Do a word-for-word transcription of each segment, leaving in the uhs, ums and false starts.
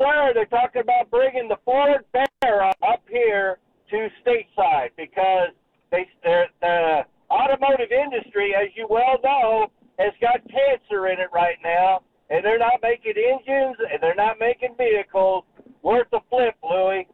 sir, they're talking about bringing the Ford Bear up here to stateside because they, the automotive industry, as you well know, has got cancer in it right now, and they're not making engines and they're not making vehicles worth a flip, Louie.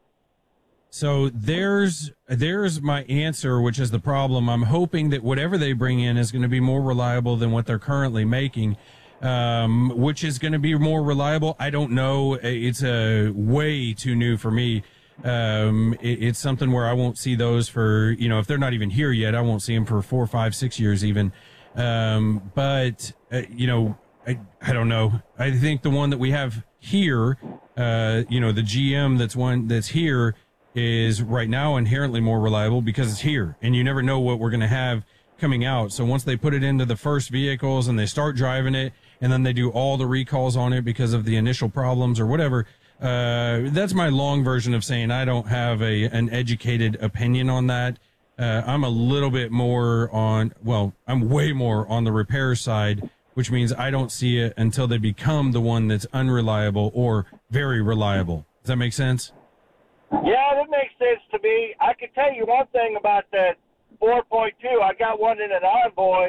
So there's there's my answer, which is the problem. I'm hoping that whatever they bring in is going to be more reliable than what they're currently making, um, which is going to be more reliable. I don't know. It's a uh, way too new for me. Um, it, it's something where I won't see those for, you know, if they're not even here yet, I won't see them for four, five, six years even. Um, but, uh, you know, I, I don't know. I think the one that we have here, uh, you know, the G M that's one that's here, is right now inherently more reliable because it's here, and you never know what we're going to have coming out. So once they put it into the first vehicles and they start driving it, and then they do all the recalls on it because of the initial problems or whatever, uh, that's my long version of saying I don't have a an educated opinion on that. Uh, I'm a little bit more on, well, I'm way more on the repair side, which means I don't see it until they become the one that's unreliable or very reliable. Does that make sense? Yeah, that makes sense to me. I can tell you one thing about that four point two. I got one in an Envoy.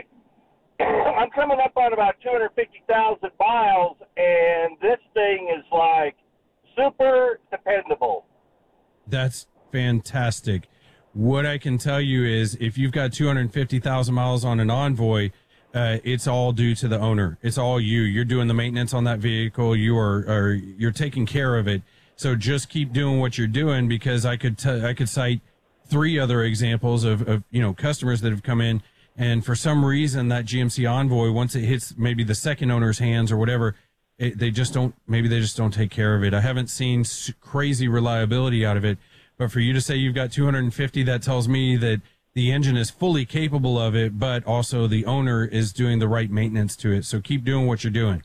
I'm coming up on about two hundred fifty thousand miles, and this thing is like super dependable. That's fantastic. What I can tell you is if you've got two hundred fifty thousand miles on an Envoy, uh, it's all due to the owner. It's all you. You're doing the maintenance on that vehicle. You are, are you're taking care of it. So just keep doing what you're doing, because I could t- I could cite three other examples of, of, you know, customers that have come in, and for some reason that G M C Envoy, once it hits maybe the second owner's hands or whatever, it, they just don't, maybe they just don't take care of it. I haven't seen crazy reliability out of it, but for you to say you've got two hundred fifty, that tells me that the engine is fully capable of it, but also the owner is doing the right maintenance to it. So keep doing what you're doing.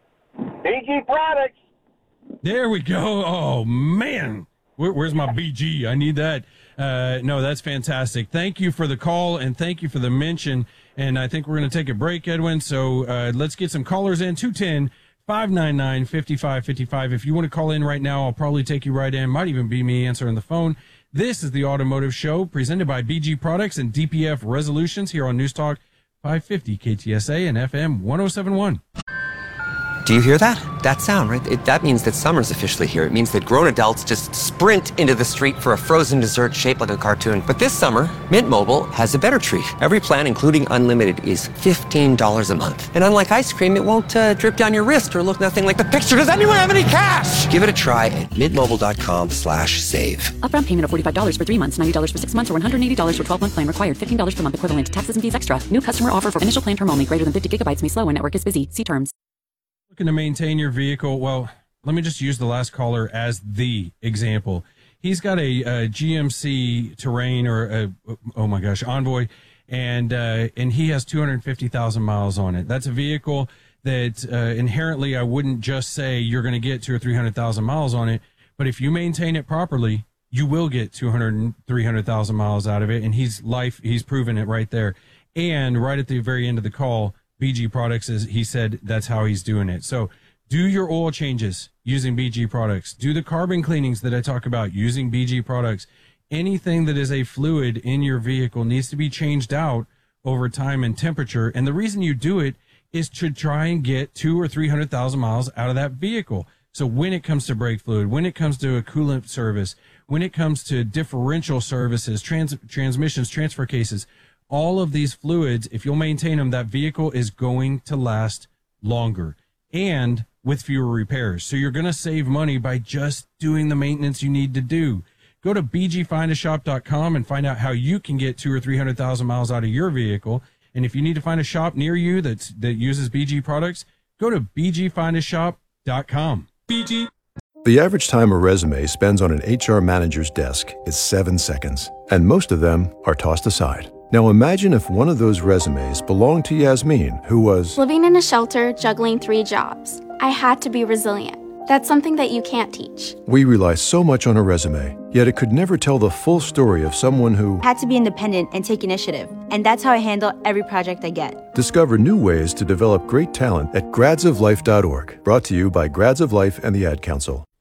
B G Products. There we go. Oh, man. Where, where's my B G? I need that. Uh, no, that's fantastic. Thank you for the call, and thank you for the mention. And I think we're going to take a break, Edwin. So uh, let's get some callers in. two one zero, five nine nine, five five five five. If you want to call in right now, I'll probably take you right in. Might even be me answering the phone. This is the Automotive Show presented by B G Products and D P F Resolutions here on News Talk five fifty K T S A and F M one oh seven point one. Do you hear that? That sound, right? It, that means that summer's officially here. It means that grown adults just sprint into the street for a frozen dessert shaped like a cartoon. But this summer, Mint Mobile has a better treat. Every plan, including unlimited, is fifteen dollars a month. And unlike ice cream, it won't uh, drip down your wrist or look nothing like the picture. Does anyone have any cash? Give it a try at mintmobile.com slash save. Upfront payment of forty-five dollars for three months, ninety dollars for six months, or one hundred eighty dollars for twelve-month plan required. fifteen dollars per month equivalent. Taxes and fees extra. New customer offer for initial plan term only. Greater than fifty gigabytes may slow when network is busy. See terms. Looking to maintain your vehicle. Well, let me just use the last caller as the example. He's got a, a G M C Terrain or a, oh my gosh, Envoy, and uh, and he has two hundred fifty thousand miles on it. That's a vehicle that uh, inherently I wouldn't just say you're going to get two or three hundred thousand miles on it, but if you maintain it properly, you will get two hundred, three hundred thousand miles out of it. And he's life, he's proven it right there. And right at the very end of the call, B G Products, is he said that's how he's doing it. So do your oil changes using B G Products. Do the carbon cleanings that I talk about using B G Products. Anything that is a fluid in your vehicle needs to be changed out over time and temperature. And the reason you do it is to try and get two or three hundred thousand miles out of that vehicle. So when it comes to brake fluid, when it comes to a coolant service, when it comes to differential services, trans, transmissions, transfer cases, all of these fluids, if you'll maintain them, that vehicle is going to last longer and with fewer repairs. So you're going to save money by just doing the maintenance you need to do. Go to b g find a shop dot com and find out how you can get two or three hundred thousand miles out of your vehicle. And if you need to find a shop near you that's, that uses B G products, go to b g find a shop dot com. B G. The average time a resume spends on an H R manager's desk is seven seconds, and most of them are tossed aside. Now imagine if one of those resumes belonged to Yasmin, who was living in a shelter, juggling three jobs. I had to be resilient. That's something that you can't teach. We rely so much on a resume, yet it could never tell the full story of someone who had to be independent and take initiative. And that's how I handle every project I get. Discover new ways to develop great talent at grads of life dot org. Brought to you by Grads of Life and the Ad Council.